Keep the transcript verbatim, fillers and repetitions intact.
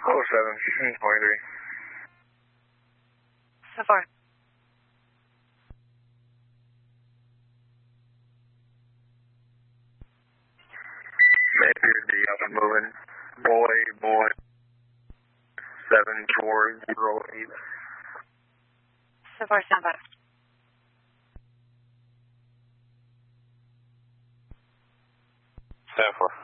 oh seven, twenty-three. So far. Maybe it'd be up and moving. Boy, boy. seven four zero eight. So far, stand by. seven four.